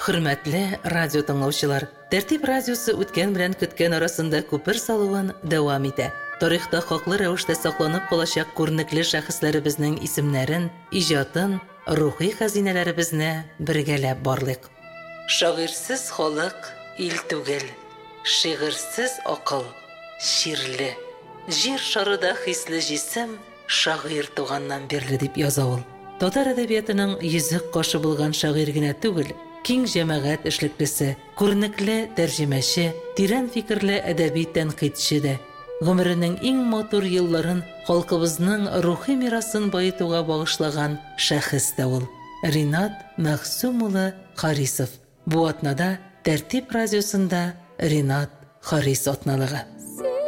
Hürmetli radyo tыңлаучылар, Тәртип радиосы үткән белән көткән арасында күпер салуын дәвам итә. Тарихта хаклы рәвештә сакланып калачак күренекле шәхесләребезнең исемнәрен, иҗатын, рухи хәзинәләребезне бергәләп барлык. Шагыйрьсез халык ил түгел, шигырьсез акыл ширле. Җир шарында хисле җисем шагыйрь туганнан бирле дип яза ул. Татар әдәбиятының йөзек кашы булган шагыйрь генә түгел, киң җәмәгать эшлеклесе, күренекле тәрҗемәче, тирән фикерле әдәби тәнкыйтьче дә. Гомеренең иң матур елларын халкыбызның рухи мирасын баетуга багышлаган шәхес тә ул. Ринат Мәхсүм улы Харисов. Бу атнада Тәртип радиосында Ринат Харис атналыгы.